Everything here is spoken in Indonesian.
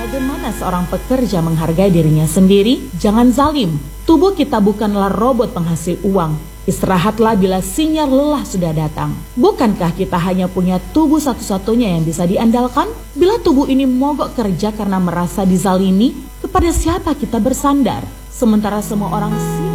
Bagaimana seorang pekerja menghargai dirinya sendiri? Jangan zalim. Tubuh kita bukanlah robot penghasil uang. Istirahatlah bila sinyal lelah sudah datang. Bukankah kita hanya punya tubuh satu-satunya yang bisa diandalkan? Bila tubuh ini mogok kerja karena merasa dizalimi, kepada siapa kita bersandar? Sementara semua orang sibuk